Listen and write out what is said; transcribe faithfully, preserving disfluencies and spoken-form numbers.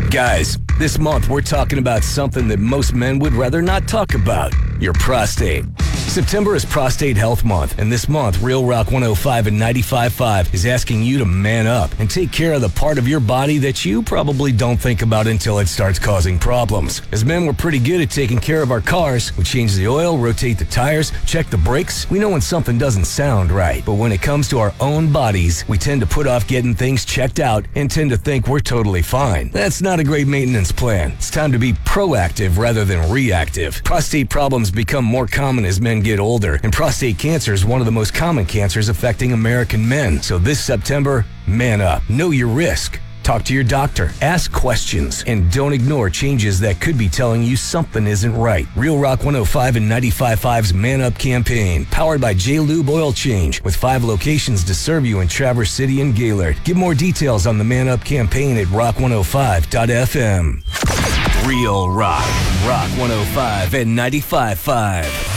Guys, this month we're talking about something that most men would rather not talk about, your prostate. September is Prostate Health Month, and this month, Real Rock one oh five and ninety-five point five is asking you to man up and take care of the part of your body that you probably don't think about until it starts causing problems. As men, we're pretty good at taking care of our cars. We change the oil, rotate the tires, check the brakes. We know when something doesn't sound right. But when it comes to our own bodies, we tend to put off getting things checked out and tend to think we're totally fine. That's not a great maintenance plan. It's time to be proactive rather than reactive. Prostate problems become more common as men get older, and prostate cancer is one of the most common cancers affecting American men. So this September, man up. Know your risk. Talk to your doctor, ask questions, and don't ignore changes that could be telling you something isn't right. Real Rock one oh five and ninety-five point five's Man Up campaign, powered by J-Lube Oil Change, with five locations to serve you in Traverse City and Gaylord. Get more details on the Man Up campaign at rock one oh five dot f m. Real Rock, Rock one oh five and ninety-five point five.